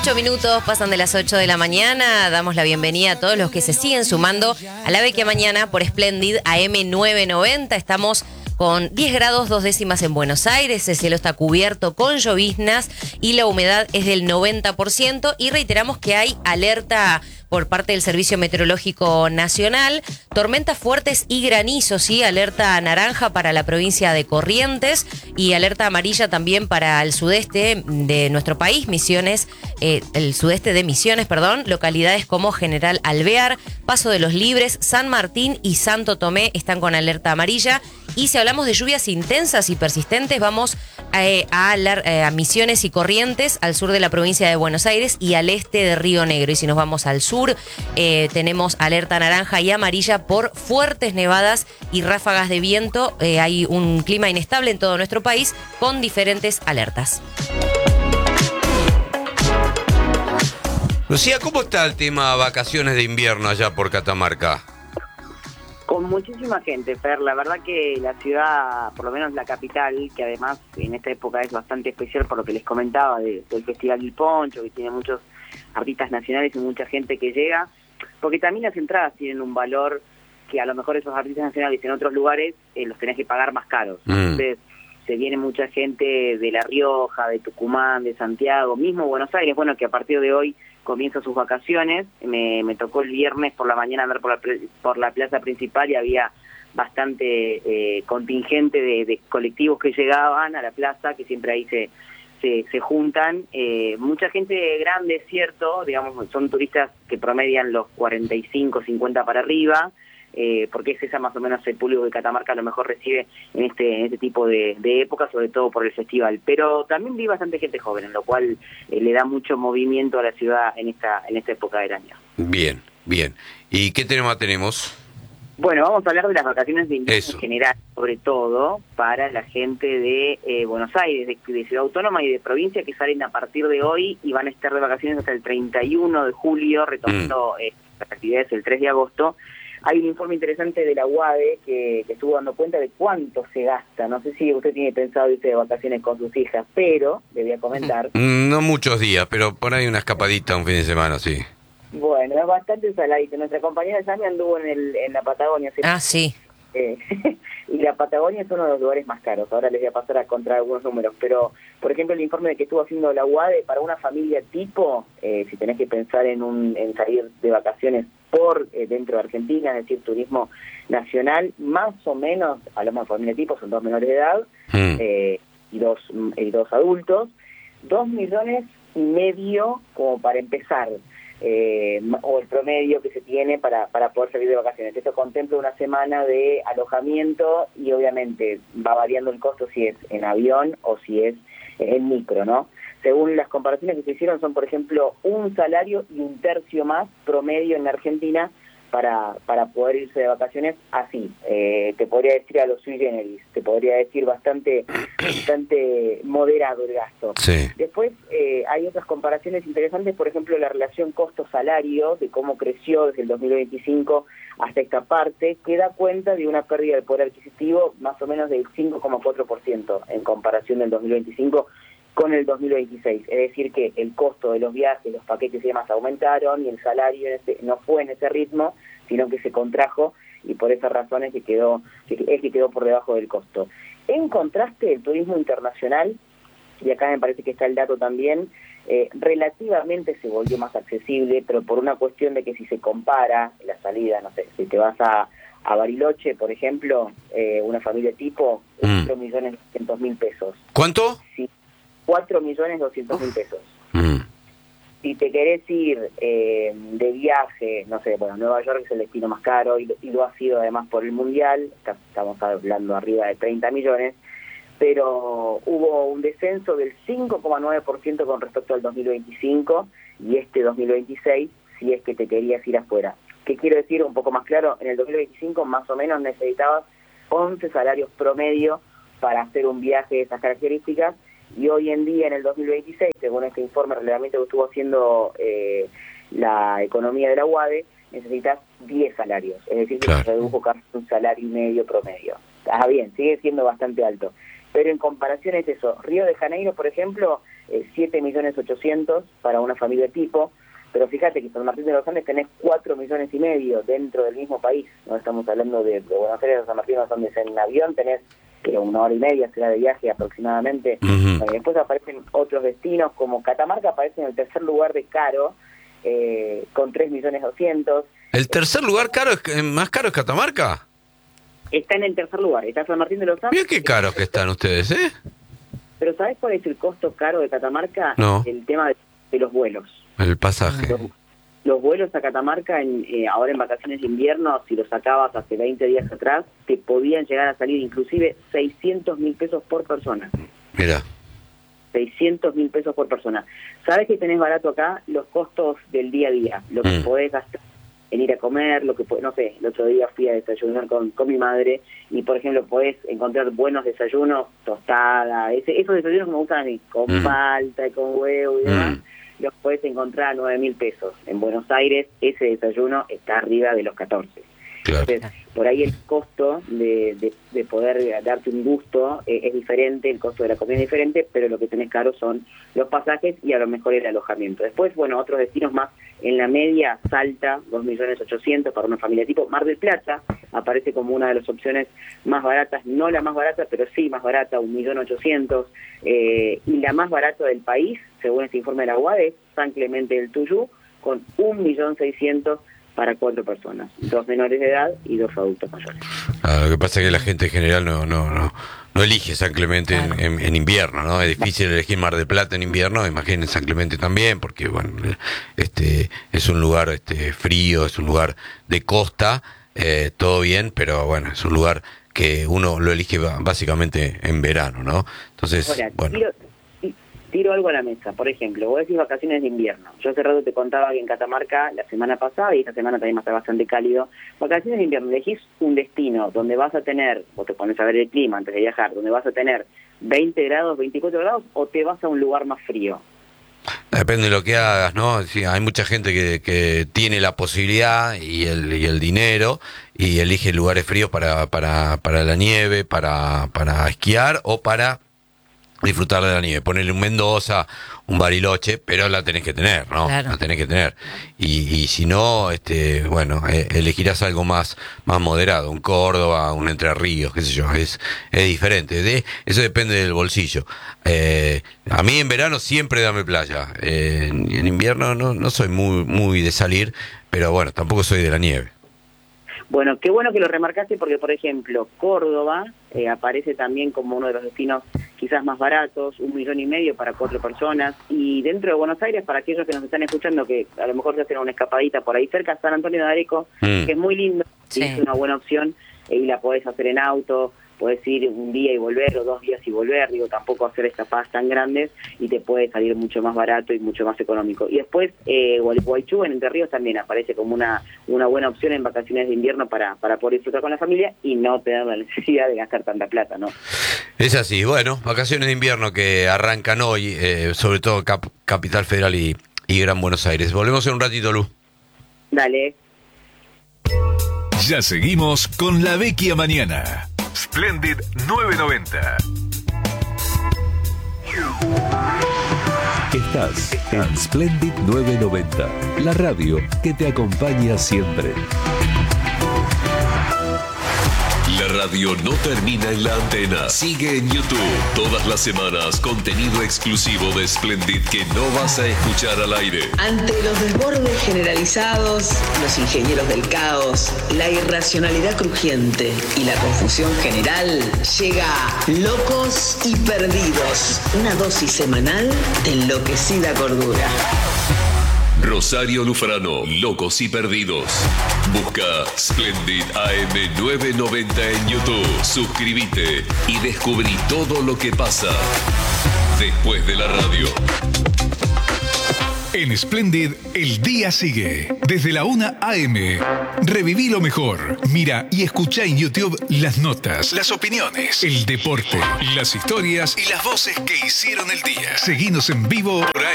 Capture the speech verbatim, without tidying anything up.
Ocho minutos pasan de las ocho de la mañana. Damos la bienvenida a todos los que se siguen sumando a la Vecchia Mañana por Splendid A M novecientos noventa. Estamos con diez grados, dos décimas en Buenos Aires. El cielo está cubierto con lloviznas y la humedad es del noventa por ciento. Y reiteramos que hay alerta por parte del Servicio Meteorológico Nacional. Tormentas fuertes y granizos, ¿sí? Alerta naranja para la provincia de Corrientes y alerta amarilla también para el sudeste de nuestro país, Misiones, eh, el sudeste de Misiones, perdón, localidades como General Alvear, Paso de los Libres, San Martín y Santo Tomé están con alerta amarilla. Y si hablamos de lluvias intensas y persistentes, vamos eh, a, a, a Misiones y Corrientes, al sur de la provincia de Buenos Aires y al este de Río Negro. Y si nos vamos al sur, eh, tenemos alerta naranja y amarilla por fuertes nevadas y ráfagas de viento. Eh, hay un clima inestable en todo nuestro país con diferentes alertas. Lucía, ¿cómo está el tema vacaciones de invierno allá por Catamarca? Con muchísima gente, Fer. La verdad que la ciudad, por lo menos la capital, que además en esta época es bastante especial por lo que les comentaba de, del Festival del Poncho, que tiene muchos artistas nacionales y mucha gente que llega, porque también las entradas tienen un valor que a lo mejor esos artistas nacionales en otros lugares eh, los tenés que pagar más caros. Mm. Entonces se viene mucha gente de La Rioja, de Tucumán, de Santiago, mismo Buenos Aires, bueno, que a partir de hoy comienza sus vacaciones. Me, me tocó el viernes por la mañana andar por la, por la plaza principal y había bastante eh, contingente de, de colectivos que llegaban a la plaza, que siempre ahí se, se, se juntan. Eh, mucha gente grande, es cierto, digamos, son turistas que promedian los cuarenta y cinco, cincuenta para arriba, eh, porque es esa más o menos el público que Catamarca a lo mejor recibe en este en este tipo de, de épocas, sobre todo por el festival. Pero también vi bastante gente joven, en lo cual eh, le da mucho movimiento a la ciudad en esta en esta época del año. Bien, bien. ¿Y qué tema tenemos? Bueno, vamos a hablar de las vacaciones de invierno Eso. en general, sobre todo para la gente de eh, Buenos Aires, de, de Ciudad Autónoma y de provincia, que salen a partir de hoy y van a estar de vacaciones hasta el treinta y uno de julio, retomando mm. eh, las actividades el tres de agosto. Hay un informe interesante de la U A D E que, que estuvo dando cuenta de cuánto se gasta. No sé si usted tiene pensado irse de vacaciones con sus hijas, pero le voy a comentar. No muchos días, pero por ahí una escapadita un fin de semana, sí. Bueno, es bastante saladito. Nuestra compañera Sammy anduvo en, el, en la Patagonia. Ah, sí. Eh, y la Patagonia es uno de los lugares más caros. Ahora les voy a pasar a contar algunos números, pero por ejemplo el informe que estuvo haciendo la U A D E, para una familia tipo, eh, si tenés que pensar en un en salir de vacaciones por eh, dentro de Argentina, es decir, turismo nacional, más o menos, hablamos de familia tipo, son dos menores de edad mm. eh, y dos y dos adultos, dos millones y medio como para empezar. Eh, o el promedio que se tiene para, para poder salir de vacaciones. Esto contempla una semana de alojamiento y obviamente va variando el costo si es en avión o si es en micro, ¿no? Según las comparaciones que se hicieron son, por ejemplo, un salario y un tercio más promedio en la Argentina para para poder irse de vacaciones así. Eh, te podría decir a los sui generis, te podría decir bastante bastante moderado el gasto. Sí. Después eh, hay otras comparaciones interesantes, por ejemplo, la relación costo-salario, de cómo creció desde el dos mil veinticinco hasta esta parte, que da cuenta de una pérdida de poder adquisitivo más o menos del cinco coma cuatro por ciento en comparación del dos mil veinticinco con el dos mil veintiséis, es decir que el costo de los viajes, los paquetes y demás aumentaron y el salario en ese, no fue en ese ritmo, sino que se contrajo y por esas razones que quedó, que, es que quedó por debajo del costo. En contraste, el turismo internacional, y acá me parece que está el dato también, eh, relativamente se volvió más accesible, pero por una cuestión de que si se compara la salida, no sé, si te vas a, a Bariloche, por ejemplo, eh, una familia tipo, mm. cuatro millones doscientos mil pesos. ¿Cuánto? Sí. cuatro millones doscientos mil pesos. Mm. Si te querés ir eh, de viaje, no sé, bueno, Nueva York es el destino más caro y, y lo ha sido además por el Mundial, estamos hablando arriba de treinta millones, pero hubo un descenso del cinco coma nueve por ciento con respecto al dos mil veinticinco y este dos mil veintiséis, si es que te querías ir afuera. ¿Qué quiero decir? Un poco más claro, en el dos mil veinticinco más o menos necesitabas once salarios promedio para hacer un viaje de esas características, y hoy en día, en el dos mil veintiséis, según este informe relevamiento que estuvo haciendo eh, la economía de la U A D E, necesitas diez salarios, es decir, que claro, se redujo casi un salario y medio promedio. Está bien, sigue siendo bastante alto, pero en comparación es eso. Río de Janeiro, por ejemplo, eh, siete millones ochocientos para una familia tipo, pero fíjate que San Martín de los Andes tenés cuatro millones y medio dentro del mismo país, no estamos hablando de, de Buenos Aires a San Martín de los Andes. En avión tenés que una hora y media será de viaje aproximadamente. Uh-huh. Y después aparecen otros destinos, como Catamarca aparece en el tercer lugar de caro, eh, con tres millones doscientos. ¿El tercer lugar caro es más caro es Catamarca? Está en el tercer lugar, está San Martín de los Andes. Mira qué caros que están ustedes, ¿eh? Pero ¿sabés cuál es el costo caro de Catamarca? No. El tema de, de los vuelos. El pasaje. Los, los vuelos a Catamarca, en, eh, ahora en vacaciones de invierno, si los sacabas hace veinte días atrás, te podían llegar a salir inclusive seiscientos mil pesos por persona. Mira. seiscientos mil pesos por persona. ¿Sabes qué tenés barato acá? Los costos del día a día, lo que Mm. podés gastar en ir a comer, lo que podés, no sé, el otro día fui a desayunar con, con mi madre y, por ejemplo, podés encontrar buenos desayunos, tostada, ese, esos desayunos que me gustan a mí, con Mm. palta y con huevo y demás, Mm. los podés encontrar a nueve mil pesos. En Buenos Aires ese desayuno está arriba de los catorce. Claro. Entonces, por ahí el costo de, de, de poder darte un gusto eh, es diferente, el costo de la comida es diferente, pero lo que tenés caro son los pasajes y a lo mejor el alojamiento. Después, bueno, otros destinos más en la media, Salta, dos millones ochocientos para una familia tipo. Mar del Plata aparece como una de las opciones más baratas, no la más barata, pero sí más barata, un millón ochocientos. Eh, y la más barata del país, según este informe de la U A D, es San Clemente del Tuyú, con un millón seiscientos para cuatro personas, dos menores de edad y dos adultos mayores. Ah, lo que pasa es que la gente en general no no no, no elige San Clemente en, en, en invierno, ¿no? Es difícil elegir Mar del Plata en invierno, imaginen San Clemente también, porque bueno, este es un lugar este frío, es un lugar de costa, eh, todo bien, pero bueno, es un lugar que uno lo elige básicamente en verano, ¿no? Entonces, Ahora, bueno. tiro, tiro algo a la mesa, por ejemplo, vos decís vacaciones de invierno. Yo hace rato te contaba que en Catamarca, la semana pasada, y esta semana también va a estar bastante cálido, vacaciones de invierno, elegís un destino donde vas a tener, vos te pones a ver el clima antes de viajar, donde vas a tener veinte grados, veinticuatro grados, o te vas a un lugar más frío. Depende de lo que hagas, ¿no? Sí, hay mucha gente que, que tiene la posibilidad y el, y el dinero y elige lugares fríos para, para, para la nieve, para, para esquiar o para disfrutar de la nieve. Ponerle un Mendoza, un Bariloche, pero la tenés que tener, ¿no? Claro. La tenés que tener. Y, y si no, este, bueno, eh, elegirás algo más, más moderado, un Córdoba, un Entre Ríos, qué sé yo, es, es diferente. De, eso depende del bolsillo. Eh, a mí en verano siempre dame playa. Eh, en, en invierno no, no soy muy, muy de salir, pero bueno, tampoco soy de la nieve. Bueno, qué bueno que lo remarcaste porque, por ejemplo, Córdoba eh, aparece también como uno de los destinos quizás más baratos, un millón y medio para cuatro personas, y dentro de Buenos Aires, para aquellos que nos están escuchando, que a lo mejor se hacen una escapadita por ahí cerca, San Antonio de Areco, Mm. que es muy lindo, Sí. y es una buena opción, eh, y la podés hacer en auto, podés ir un día y volver, o dos días y volver, digo, tampoco hacer escapadas tan grandes, y te puede salir mucho más barato y mucho más económico. Y después, eh, Gualeguaychú en Entre Ríos también aparece como una una buena opción en vacaciones de invierno para, para poder disfrutar con la familia y no tener la necesidad de gastar tanta plata, ¿no? Es así, bueno, vacaciones de invierno que arrancan hoy, eh, sobre todo Cap- Capital Federal y, y Gran Buenos Aires. Volvemos en un ratito, Lu. Dale. Ya seguimos con La Vecchia Mañana. Splendid nueve noventa. Estás en Splendid nueve noventa, la radio que te acompaña siempre. La radio no termina en la antena. Sigue en YouTube. Todas las semanas, contenido exclusivo de Splendid que no vas a escuchar al aire. Ante los desbordes generalizados, los ingenieros del caos, la irracionalidad crujiente y la confusión general, llega Locos y Perdidos, una dosis semanal de enloquecida cordura. Rosario Lufrano, Locos y Perdidos. Busca Splendid A M nueve noventa en YouTube. Suscríbete y descubrí todo lo que pasa después de la radio. En Splendid, el día sigue. Desde la una a eme. Reviví lo mejor. Mira y escucha en YouTube las notas, las opiniones, el deporte, las historias y las voces que hicieron el día. Seguinos en vivo por